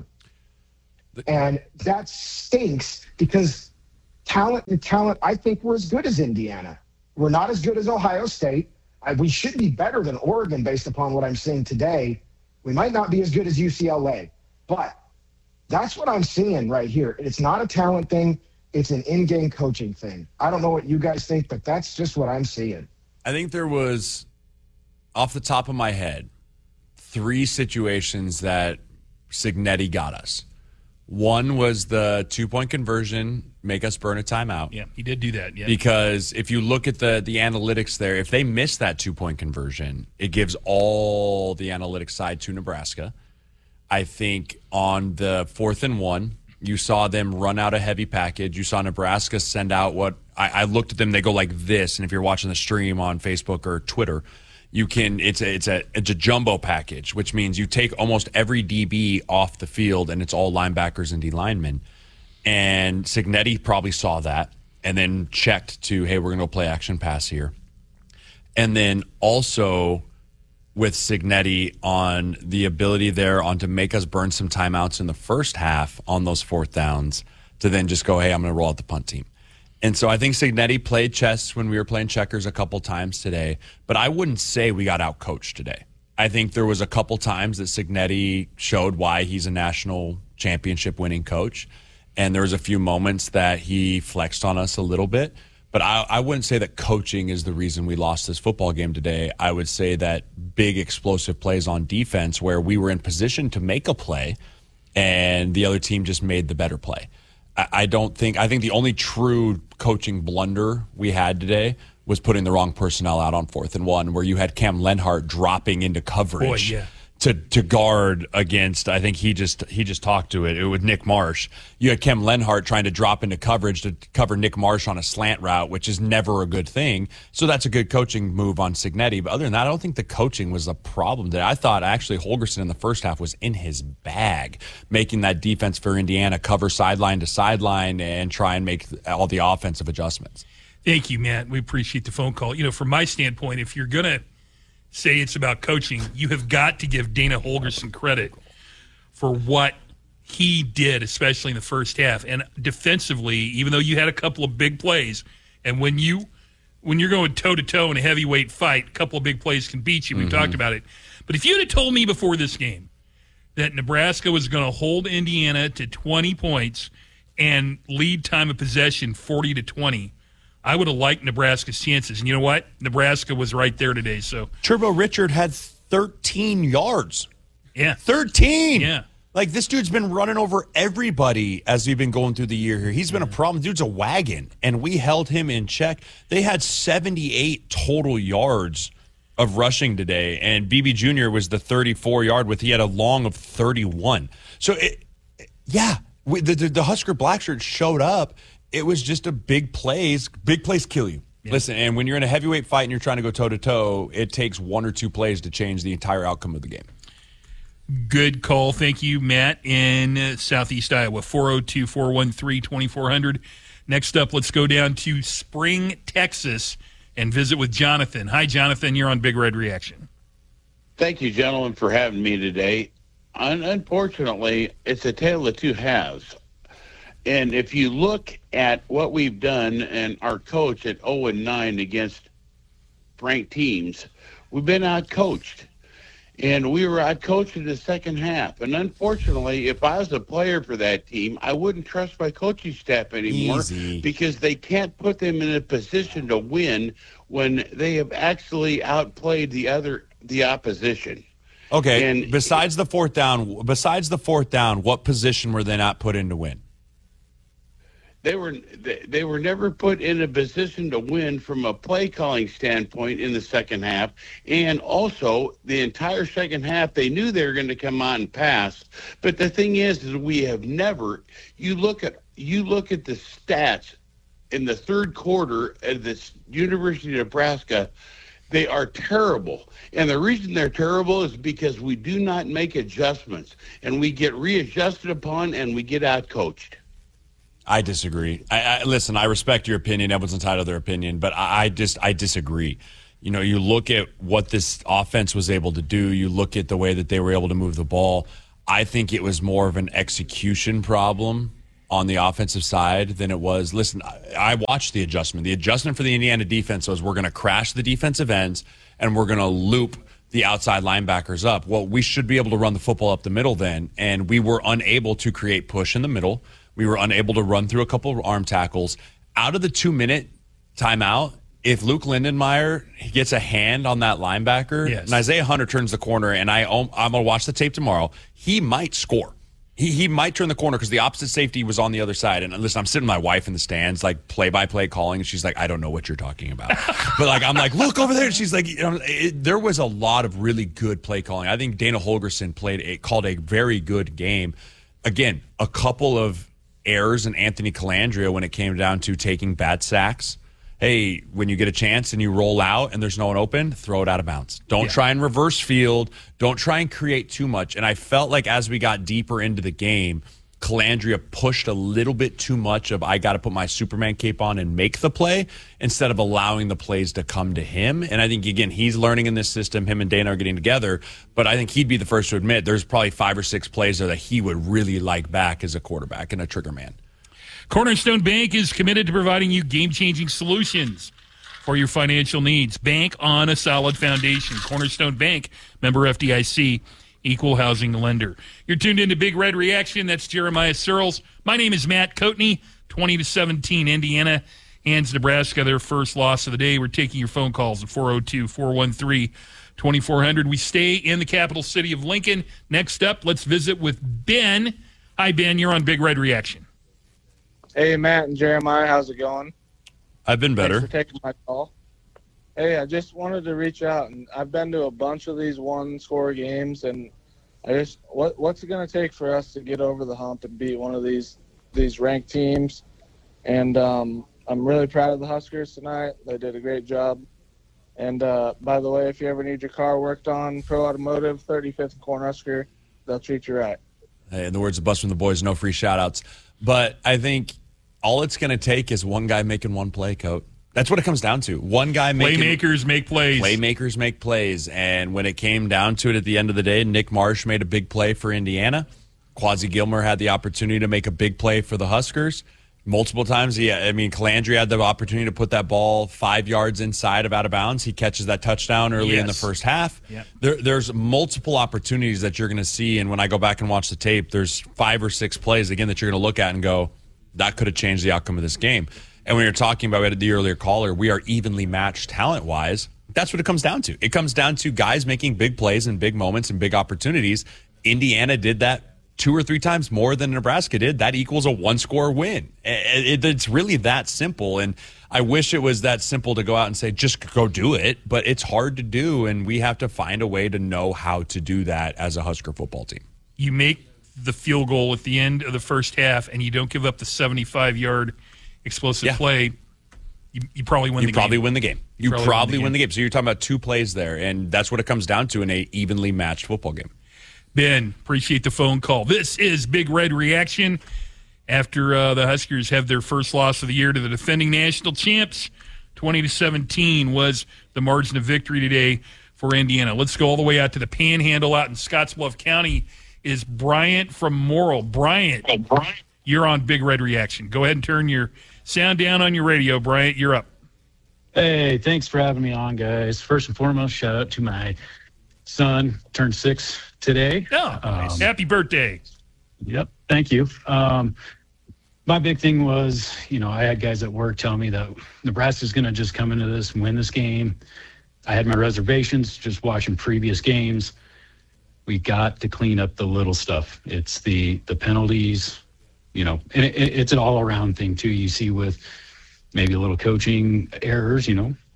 And that stinks because talent, I think we're as good as Indiana. We're not as good as Ohio State. We should be better than Oregon based upon what I'm seeing today. We might not be as good as UCLA, but that's what I'm seeing right here. It's not a talent thing. It's an in-game coaching thing. I don't know what you guys think, but that's just what I'm seeing. I think there was, off the top of my head, 3 situations that Cignetti got us. One was the 2-point conversion, make us burn a timeout. Yeah, he did do that. Yeah. Because if you look at the analytics there, if they miss that 2-point conversion, it gives all the analytics side to Nebraska. I think on the 4th and 1, you saw them run out a heavy package. You saw Nebraska send out what I looked at them. They go like this, and if you're watching the stream on Facebook or Twitter, you can. It's a jumbo package, which means you take almost every DB off the field, and it's all linebackers and D linemen. And Cignetti probably saw that, and then checked to, hey, we're going to go play action pass here, and then also with Cignetti on the ability there on to make us burn some timeouts in the first half on those 4th downs to then just go, hey, I'm going to roll out the punt team. And so I think Cignetti played chess when we were playing checkers a couple times today, but I wouldn't say we got out-coached today. I think there was a couple times that Cignetti showed why he's a national championship winning coach, and there was a few moments that he flexed on us a little bit. But I wouldn't say that coaching is the reason we lost this football game today. I would say that big explosive plays on defense where we were in position to make a play and the other team just made the better play. I think the only true coaching blunder we had today was putting the wrong personnel out on 4th and 1 where you had Cam Lenhart dropping into coverage. Boy, yeah. To guard against, I think he just talked to it with Nick Marsh. You had Cam Lenhart trying to drop into coverage to cover Nick Marsh on a slant route, which is never a good thing. So that's a good coaching move on Cignetti. But other than that, I don't think the coaching was a problem today. I thought actually Holgorsen in the first half was in his bag, making that defense for Indiana cover sideline to sideline and try and make all the offensive adjustments. Thank you, Matt. We appreciate the phone call. From my standpoint, if you're going to say it's about coaching, you have got to give Dana Holgorsen credit for what he did, especially in the first half. And defensively, even though you had a couple of big plays, and when you're going toe-to-toe in a heavyweight fight, a couple of big plays can beat you. We've talked about it. But if you had told me before this game that Nebraska was going to hold Indiana to 20 points and lead time of possession 40-20, I would have liked Nebraska's chances. And you know what? Nebraska was right there today. So Turbo Richard had 13 yards. Yeah. 13! Yeah. Like, this dude's been running over everybody as we've been going through the year here. He's been a problem. Dude's a wagon, and we held him in check. They had 78 total yards of rushing today, and BB Jr. was the 34-yard with he had a long of 31. So, the Husker Blackshirt showed up. It was just a big plays. Big plays kill you. Yeah. Listen, and when you're in a heavyweight fight and you're trying to go toe-to-toe, it takes 1 or 2 plays to change the entire outcome of the game. Good call. Thank you, Matt, in Southeast Iowa, 402-413-2400. Next up, let's go down to Spring, Texas, and visit with Jonathan. Hi, Jonathan. You're on Big Red Reaction. Thank you, gentlemen, for having me today. Unfortunately, it's a tale of two halves. And if you look at what we've done and our coach at 0-9 against ranked teams, we've been out-coached. And we were out-coached in the second half. And unfortunately, if I was a player for that team, I wouldn't trust my coaching staff anymore because they can't put them in a position to win when they have actually outplayed the opposition. Okay, and besides the fourth down, what position were they not put in to win? They were never put in a position to win from a play calling standpoint in the second half, and also the entire second half they knew they were going to come out and pass. But the thing is we have never. You look at you look at the stats in the third quarter at this University of Nebraska, they are terrible. And the reason they're terrible is because we do not make adjustments, and we get readjusted upon, and we get out-coached. I disagree. Listen, I respect your opinion. Everyone's entitled to their opinion, but I disagree. You know, you look at what this offense was able to do. You look at the way that they were able to move the ball. I think it was more of an execution problem on the offensive side than it was. Listen, I watched the adjustment. The adjustment for the Indiana defense was we're going to crash the defensive ends and we're going to loop the outside linebackers up. Well, we should be able to run the football up the middle then, and we were unable to create push in the middle. We were unable to run through a couple of arm tackles. Out of the 2-minute timeout, if Luke Lindenmeyer gets a hand on that linebacker, and Isaiah Hunter turns the corner, and I'm going to watch the tape tomorrow, he might score. He might turn the corner because the opposite safety was on the other side. And listen, I'm sitting with my wife in the stands, like play-by-play calling, and she's like, I don't know what you're talking about. But like, I'm like, look over there. And she's like, there was a lot of really good play calling. I think Dana Holgerson called a very good game. Again, a couple of errors in Anthony Calandria when it came down to taking bad sacks. Hey, when you get a chance and you roll out and there's no one open, throw it out of bounds. Don't try and reverse field. Don't try and create too much. And I felt like as we got deeper into the game, Calandria pushed a little bit too much of I got to put my Superman cape on and make the play instead of allowing the plays to come to him. And I think, again, he's learning in this system. Him and Dana are getting together. But I think he'd be the first to admit there's probably 5 or 6 plays there that he would really like back as a quarterback and a trigger man. Cornerstone Bank is committed to providing you game-changing solutions for your financial needs. Bank on a solid foundation. Cornerstone Bank, member FDIC, equal housing lender. You're tuned into Big Red Reaction. That's Jeremiah Searles. My name is Matt Coatney. 20-17, Indiana hands Nebraska their first loss of the day. We're taking your phone calls at 402-413-2400. We stay in the capital city of Lincoln. Next up, let's visit with Ben. Hi, Ben. You're on Big Red Reaction. Hey, Matt and Jeremiah, how's it going? I've been better. Thanks for taking my call. Hey, I just wanted to reach out, and I've been to a bunch of these one-score games, and what's it going to take for us to get over the hump and beat one of these ranked teams? And I'm really proud of the Huskers tonight. They did a great job. And by the way, if you ever need your car worked on, Pro Automotive, 35th and Cornhusker, they'll treat you right. Hey, in the words of Bus from the Boys, no free shout-outs. But I think all it's going to take is one guy making one play, Coat. That's what it comes down to. One guy making... Playmakers make plays. Playmakers make plays. And when it came down to it at the end of the day, Nick Marsh made a big play for Indiana. Quasi Gilmer had the opportunity to make a big play for the Huskers. Multiple times, Calandria had the opportunity to put that ball 5 yards inside of out of bounds. He catches that touchdown early in the first half. Yep. There's multiple opportunities that you're going to see, and when I go back and watch the tape, there's 5 or 6 plays, again, that you're going to look at and go, that could have changed the outcome of this game. And when you're talking about the earlier caller, we are evenly matched talent-wise. That's what it comes down to. It comes down to guys making big plays and big moments and big opportunities. Indiana did that 2 or 3 times more than Nebraska did. That equals a one-score win. It's really that simple. And I wish it was that simple to go out and say, just go do it. But it's hard to do, and we have to find a way to know how to do that as a Husker football team. You make the field goal at the end of the first half, and you don't give up the 75-yard explosive play, you probably win the game. You probably win the game. You probably win the game. So you're talking about 2 plays there, and that's what it comes down to in a evenly matched football game. Ben, appreciate the phone call. This is Big Red Reaction after the Huskers have their first loss of the year to the defending national champs. 20-17 was the margin of victory today for Indiana. Let's go all the way out to the Panhandle out in Scottsbluff County. Is Bryant from Morrill. Bryant, you're on Big Red Reaction. Go ahead and turn your sound down on your radio, Bryant. You're up. Hey, thanks for having me on, guys. First and foremost, shout out to my son, turned 6 today. Oh, nice. Happy birthday. Yep, thank you. My big thing was, I had guys at work tell me that Nebraska's going to just come into this and win this game. I had my reservations just watching previous games. We got to clean up the little stuff. It's the penalties, and it's an all-around thing, too. You see with maybe a little coaching errors,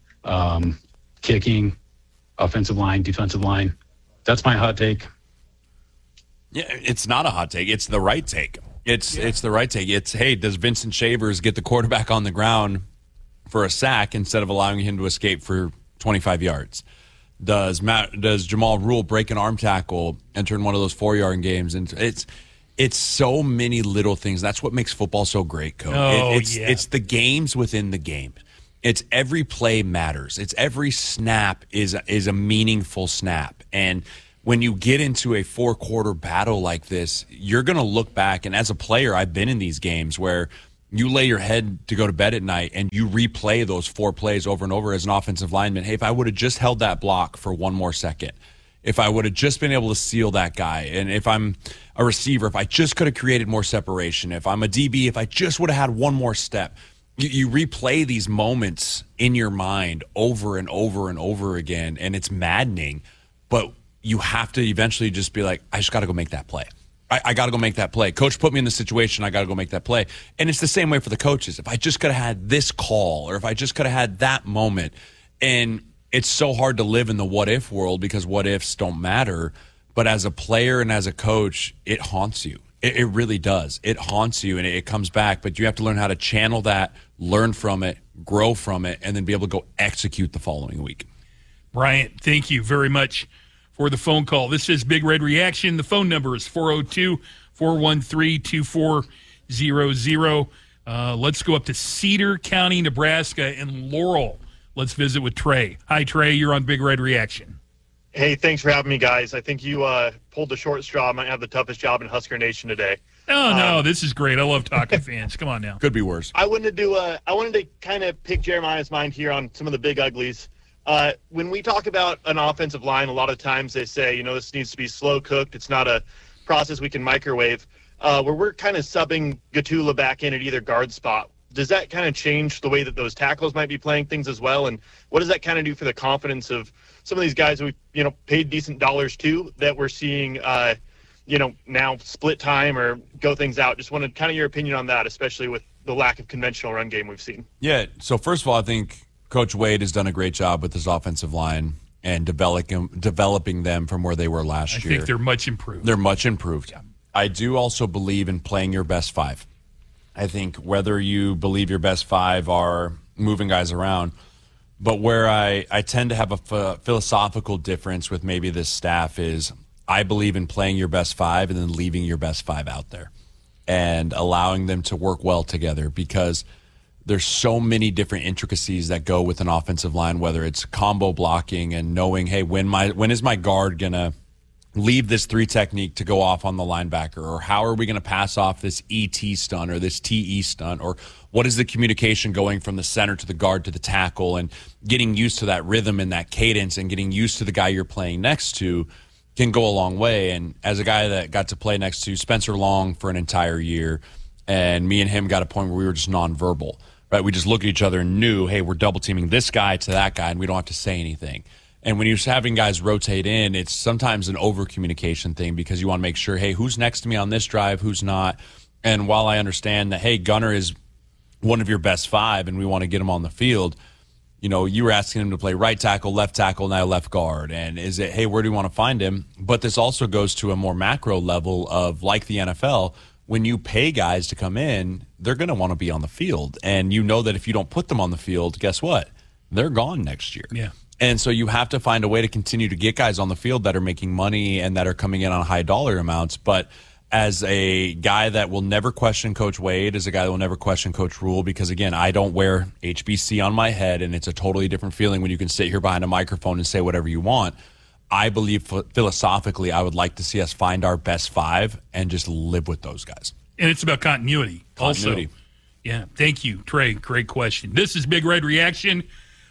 kicking, offensive line, defensive line. That's my hot take. Yeah, it's not a hot take. It's the right take. It's the right take. It's, hey, does Vincent Shavers get the quarterback on the ground for a sack instead of allowing him to escape for 25 yards? Does Jamal Rule break an arm tackle and turn one of those 4-yard games? And it's so many little things. That's what makes football so great, Coach. It's the games within the game. It's every play matters. It's every snap is a meaningful snap. And when you get into a 4-quarter battle like this, you're going to look back. And as a player, I've been in these games where you lay your head to go to bed at night and you replay those 4 plays over and over as an offensive lineman. Hey, if I would have just held that block for one more second, if I would have just been able to seal that guy, and if I'm a receiver, if I just could have created more separation, if I'm a DB, if I just would have had one more step. You replay these moments in your mind over and over and over again, and it's maddening. But you have to eventually just be like, I just got to go make that play. I got to go make that play. Coach put me in this situation. I got to go make that play. And it's the same way for the coaches. If I just could have had this call, or if I just could have had that moment. And it's so hard to live in the what if world because what ifs don't matter. But as a player and as a coach, it haunts you. It really does. It haunts you and it comes back. But you have to learn how to channel that, learn from it, grow from it, and then be able to go execute the following week. Bryant, thank you very much for the phone call. This is Big Red Reaction. The phone number is 402-413-2400. Let's go up to Cedar County, Nebraska, and Laurel. Let's visit with Trey. Hi, Trey. You're on Big Red Reaction. Hey, thanks for having me, guys. I think you pulled the short straw. I might have the toughest job in Husker Nation today. Oh, no, this is great. I love talking fans. Come on now. Could be worse. I wanted to kind of pick Jeremiah's mind here on some of the big uglies. When we talk about an offensive line, a lot of times they say, this needs to be slow cooked. It's not a process we can microwave. Where we're kind of subbing Gatula back in at either guard spot. Does that kind of change the way that those tackles might be playing things as well? And what does that kind of do for the confidence of some of these guys who we, paid decent dollars to that we're seeing, now split time or go things out? Just wanted kind of your opinion on that, especially with the lack of conventional run game we've seen. Yeah. So first of all, I think Coach Wade has done a great job with his offensive line and developing them from where they were last year. I think they're much improved. They're much improved. Yeah. I do also believe in playing your best 5. I think whether you believe your best 5 are moving guys around, but where I tend to have a philosophical difference with maybe this staff is I believe in playing your best 5 and then leaving your best 5 out there and allowing them to work well together, because there's so many different intricacies that go with an offensive line, whether it's combo blocking and knowing, hey, when is my guard going to leave this 3 technique to go off on the linebacker, or how are we going to pass off this ET stunt or this TE stunt, or what is the communication going from the center to the guard to the tackle, and getting used to that rhythm and that cadence and getting used to the guy you're playing next to can go a long way. And as a guy that got to play next to Spencer Long for an entire year, and me and him got a point where we were just nonverbal, right? We just looked at each other and knew, hey, we're double teaming this guy to that guy and we don't have to say anything. And when you're having guys rotate in, it's sometimes an over-communication thing because you want to make sure, hey, who's next to me on this drive, who's not. And while I understand that, hey, Gunner is one of your best 5 and we want to get him on the field, you were asking him to play right tackle, now left guard. And is it, hey, where do you want to find him? But this also goes to a more macro level of, like the NFL, when you pay guys to come in, they're going to want to be on the field. And you know that if you don't put them on the field, guess what? They're gone next year. Yeah. And so you have to find a way to continue to get guys on the field that are making money and that are coming in on high dollar amounts. But as a guy that will never question Coach Wade, as a guy that will never question Coach Rule, because, again, I don't wear HBC on my head, and it's a totally different feeling when you can sit here behind a microphone and say whatever you want. I believe philosophically I would like to see us find our best 5 and just live with those guys. And it's about continuity. Also. Yeah, thank you, Trey. Great question. This is Big Red Reaction.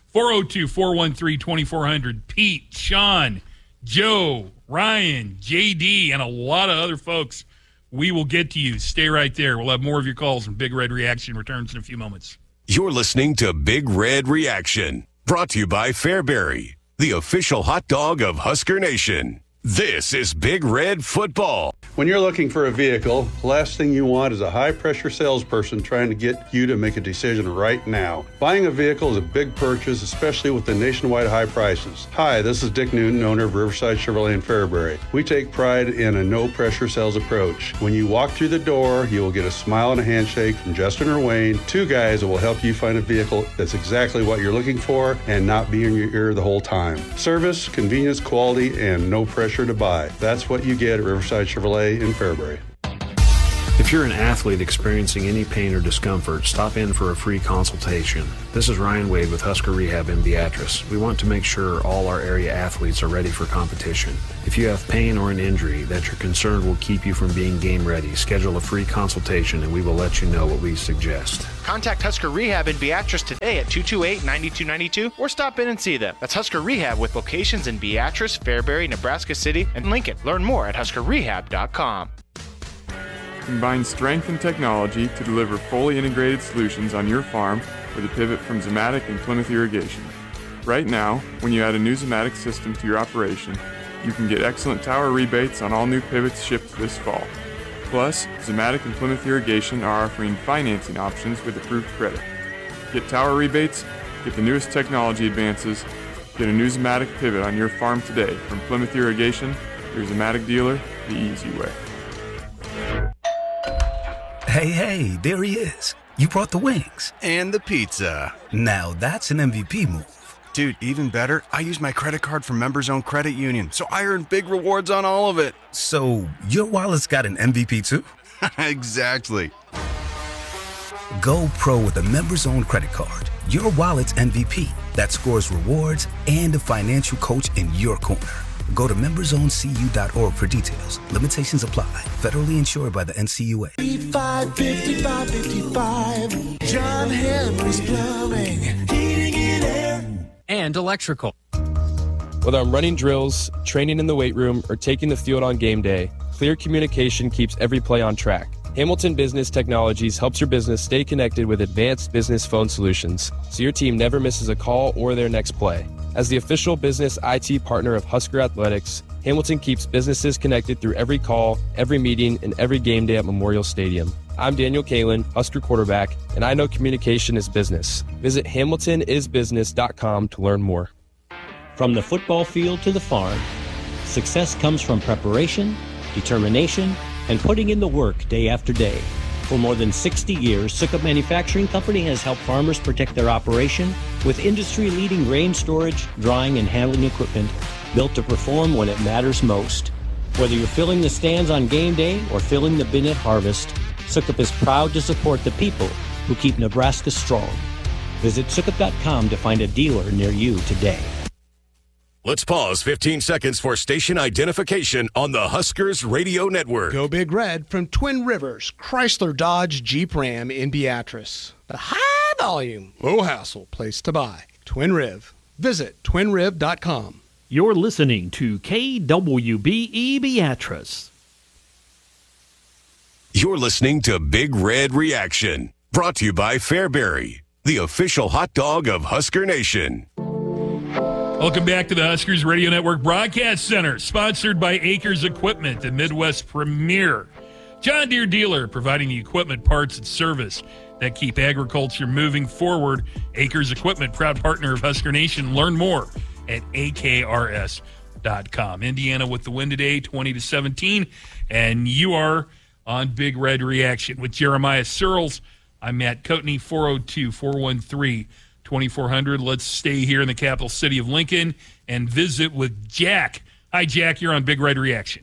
402-413-2400. Pete, Sean, Joe, Ryan, JD, and a lot of other folks. We will get to you. Stay right there. We'll have more of your calls, and Big Red Reaction returns in a few moments. You're listening to Big Red Reaction, brought to you by Fairbury, the official hot dog of Husker Nation. This is Big Red Football. When you're looking for a vehicle, the last thing you want is a high-pressure salesperson trying to get you to make a decision right now. Buying a vehicle is a big purchase, especially with the nationwide high prices. Hi, this is Dick Newton, owner of Riverside Chevrolet in Fairbury. We take pride in a no-pressure sales approach. When you walk through the door, you will get a smile and a handshake from Justin or Wayne, two guys that will help you find a vehicle that's exactly what you're looking for and not be in your ear the whole time. Service, convenience, quality, and no pressure to buy. That's what you get at Riverside Chevrolet in Fairbury. If you're an athlete experiencing any pain or discomfort, stop in for a free consultation. This is Ryan Wade with Husker Rehab in Beatrice. We want to make sure all our area athletes are ready for competition. If you have pain or an injury that you're concerned will keep you from being game ready, schedule a free consultation and we will let you know what we suggest. Contact Husker Rehab in Beatrice today at 228-9292 or stop in and see them. That's Husker Rehab with locations in Beatrice, Fairbury, Nebraska City, and Lincoln. Learn more at huskerrehab.com. Combine strength and technology to deliver fully integrated solutions on your farm with a pivot from Zematic and Plymouth Irrigation. Right now, when you add a new Zematic system to your operation, you can get excellent tower rebates on all new pivots shipped this fall. Plus, Zematic and Plymouth Irrigation are offering financing options with approved credit. Get tower rebates, get the newest technology advances, get a new Zematic pivot on your farm today from Plymouth Irrigation, your Zematic dealer, the easy way. Hey, there he is. You brought the wings. And the pizza. Now that's an MVP move. Dude, even better, I use my credit card from Members Owned Credit Union, so I earn big rewards on all of it. So your wallet's got an MVP too? Exactly. Go pro with a Members Owned credit card. Your wallet's MVP that scores rewards and a financial coach in your corner. Go to membersowncu.org for details. Limitations apply. Federally insured by the NCUA. 55, John Henry's Plumbing, heating and air, and electrical. Whether I'm running drills, training in the weight room, or taking the field on game day, clear communication keeps every play on track. Hamilton Business Technologies helps your business stay connected with advanced business phone solutions, so your team never misses a call or their next play. As the official business IT partner of Husker Athletics, Hamilton keeps businesses connected through every call, every meeting, and every game day at Memorial Stadium. I'm Daniel Kalin, Husker quarterback, and I know communication is business. Visit hamiltonisbusiness.com to learn more. From the football field to the farm, success comes from preparation, determination, and putting in the work day after day. For more than 60 years, Sukup Manufacturing Company has helped farmers protect their operation with industry-leading grain storage, drying, and handling equipment built to perform when it matters most. Whether you're filling the stands on game day or filling the bin at harvest, Sukup is proud to support the people who keep Nebraska strong. Visit Sukup.com to find a dealer near you today. Let's pause 15 seconds for station identification on the Huskers Radio Network. Go Big Red from Twin Rivers, Chrysler Dodge Jeep Ram in Beatrice. The high volume, low hassle place to buy. Twin Riv. Visit twinriv.com. You're listening to KWBE Beatrice. You're listening to Big Red Reaction, brought to you by Fairbury, the official hot dog of Husker Nation. Welcome back to the Huskers Radio Network Broadcast Center, sponsored by Acres Equipment, the Midwest premier John Deere dealer, providing the equipment, parts, and service that keep agriculture moving forward. Acres Equipment, proud partner of Husker Nation. Learn more at akrs.com. Indiana with the win today, 20-17, and you are on Big Red Reaction with Jeremiah Searles. I'm Matt Coatney, 402-413-2400. Let's stay here in the capital city of Lincoln and visit with Jack. Hi, Jack. You're on Big Red Reaction.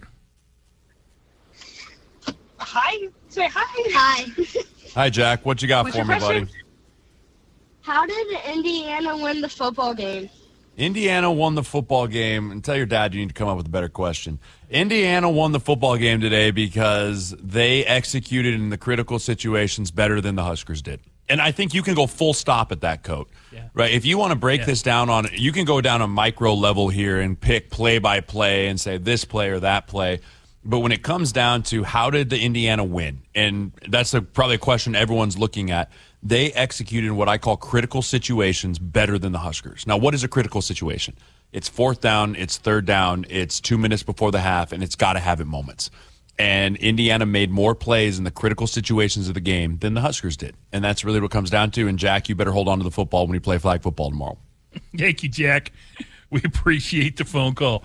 Hi. Say hi. Hi. Hi, Jack. What you got What's for me, buddy? How did Indiana win the football game? Indiana won the football game, and tell your dad you need to come up with a better question. Indiana won the football game today because they executed in the critical situations better than the Huskers did. And I think you can go full stop at that, Coat. Yeah. Right? If you want to break this down on, you can go down a micro level here and pick play by play and say this play or that play. But when it comes down to how did the Indiana win, and that's probably a question everyone's looking at, they executed what I call critical situations better than the Huskers. Now, what is a critical situation? It's 4th down, it's 3rd down, it's 2 minutes before the half, and it's got to have it moments. And Indiana made more plays in the critical situations of the game than the Huskers did. And that's really what it comes down to. And, Jack, you better hold on to the football when you play flag football tomorrow. Thank you, Jack. We appreciate the phone call.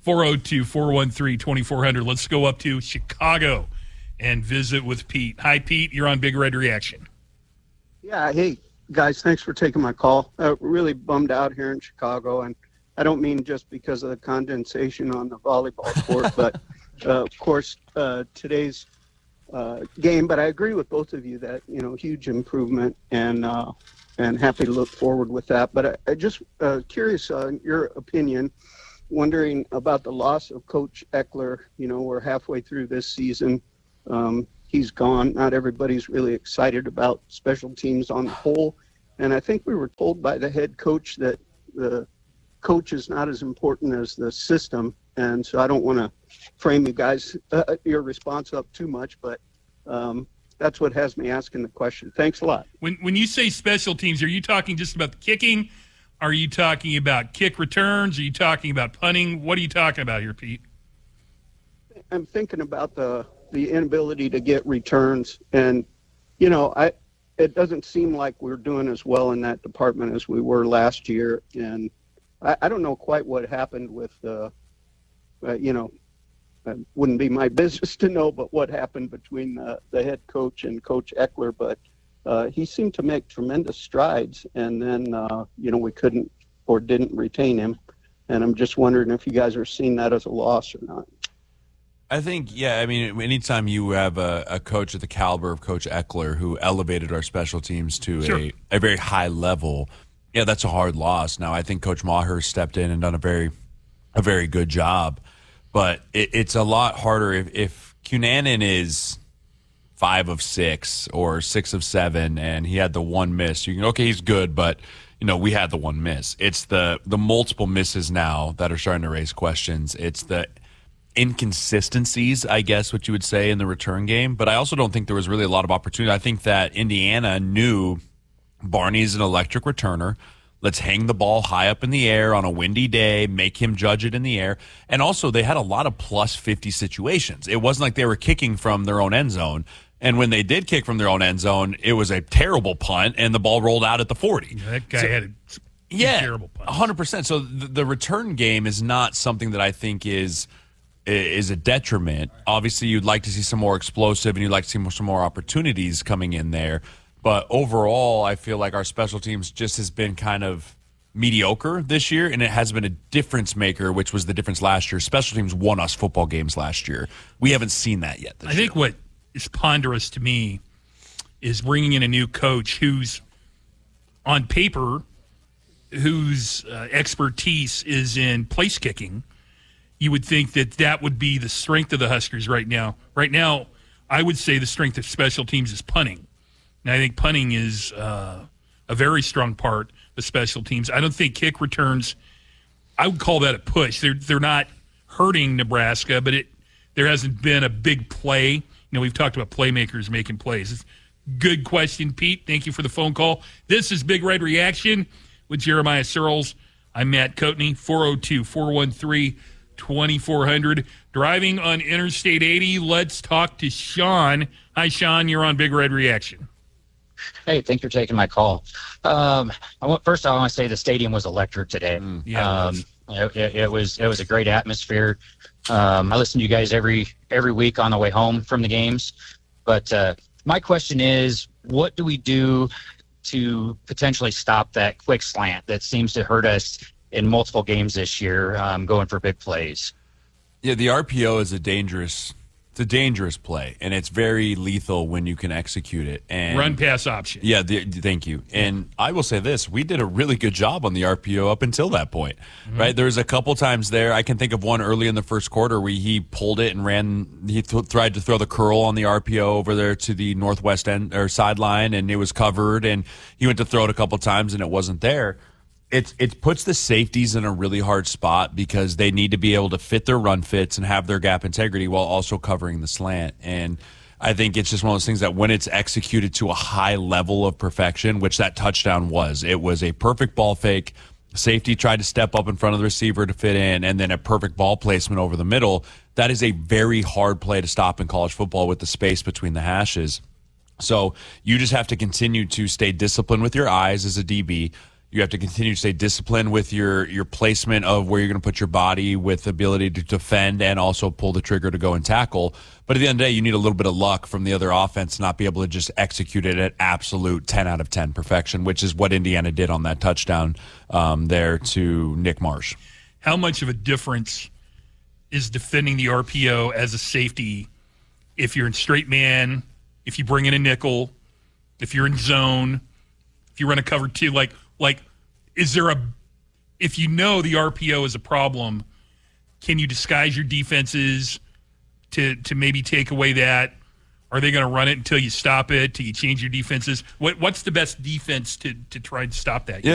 402-413-2400. Let's go up to Chicago and visit with Pete. Hi, Pete. You're on Big Red Reaction. Yeah, hey, guys, thanks for taking my call. Really bummed out here in Chicago, and I don't mean just because of the condensation on the volleyball court, but, of course, today's game. But I agree with both of you that, huge improvement, and happy to look forward with that. But I just curious on your opinion, wondering about the loss of Coach Eckler. We're halfway through this season. He's gone. Not everybody's really excited about special teams on the whole. And I think we were told by the head coach that the coach is not as important as the system. And so I don't want to frame you guys, your response up too much, but that's what has me asking the question. Thanks a lot. When you say special teams, are you talking just about the kicking? Are you talking about kick returns? Are you talking about punting? What are you talking about here, Pete? I'm thinking about the inability to get returns. And, it doesn't seem like we're doing as well in that department as we were last year. And I don't know quite what happened with, it wouldn't be my business to know, but what happened between the head coach and Coach Eckler. But he seemed to make tremendous strides. And then, we couldn't or didn't retain him. And I'm just wondering if you guys are seeing that as a loss or not. I think, anytime you have a coach at the caliber of Coach Eckler who elevated our special teams to a very high level, that's a hard loss. Now, I think Coach Maher stepped in and done a very good job, but it's a lot harder if Cunanan is 5 of 6 or 6 of 7 and he had the one miss. You can, he's good, but we had the one miss. It's the multiple misses now that are starting to raise questions. It's the inconsistencies, I guess, what you would say, in the return game. But I also don't think there was really a lot of opportunity. I think that Indiana knew Barney's an electric returner. Let's hang the ball high up in the air on a windy day, make him judge it in the air. And also, they had a lot of plus 50 situations. It wasn't like they were kicking from their own end zone. And when they did kick from their own end zone, it was a terrible punt, and the ball rolled out at the 40. Yeah, that guy had a terrible punt. 100%. So the return game is not something that I think is a detriment. Obviously, you'd like to see some more explosive, and you'd like to see some more opportunities coming in there. But overall, I feel like our special teams just has been kind of mediocre this year, and it has been a difference maker, which was the difference last year. Special teams won us football games last year. We haven't seen that yet this year. I think what is ponderous to me is bringing in a new coach who's, on paper, whose expertise is in place kicking. You would think that would be the strength of the Huskers right now. Right now, I would say the strength of special teams is punting. And I think punting is a very strong part of special teams. I don't think kick returns, I would call that a push. They're not hurting Nebraska, but there hasn't been a big play. We've talked about playmakers making plays. Good question, Pete. Thank you for the phone call. This is Big Red Reaction with Jeremiah Searles. I'm Matt Coatney, 402-413-2400. Driving on Interstate 80, let's talk to Sean. Hi, Sean. You're on Big Red Reaction. Hey, thanks for taking my call. First, I want to say the stadium was electric today. It was a great atmosphere. I listen to you guys every week on the way home from the games. But my question is, what do we do to potentially stop that quick slant that seems to hurt us in multiple games this year, going for big plays? Yeah, the RPO is a dangerous play, and it's very lethal when you can execute it. And run pass option. Yeah, thank you. And I will say this: we did a really good job on the RPO up until that point, right? There's a couple times there. I can think of one early in the first quarter where he pulled it and ran. He tried to throw the curl on the RPO over there to the northwest end or sideline, and it was covered. And he went to throw it a couple times, and it wasn't there. It puts the safeties in a really hard spot because they need to be able to fit their run fits and have their gap integrity while also covering the slant. And I think it's just one of those things that when it's executed to a high level of perfection, which that touchdown was, it was a perfect ball fake. Safety tried to step up in front of the receiver to fit in, and then a perfect ball placement over the middle. That is a very hard play to stop in college football with the space between the hashes. So you just have to continue to stay disciplined with your eyes as a DB. You have to continue to stay disciplined with your placement of where you're going to put your body, with the ability to defend and also pull the trigger to go and tackle. But at the end of the day, you need a little bit of luck from the other offense to not be able to just execute it at absolute 10 out of 10 perfection, which is what Indiana did on that touchdown there to Nick Marsh. How much of a difference is defending the RPO as a safety if you're in straight man, if you bring in a nickel, if you're in zone, if you run a cover two? Like, is there if you know the RPO is a problem, can you disguise your defenses to maybe take away that? Are they going to run it until you stop it, till you change your defenses? What's the best defense to try and stop that?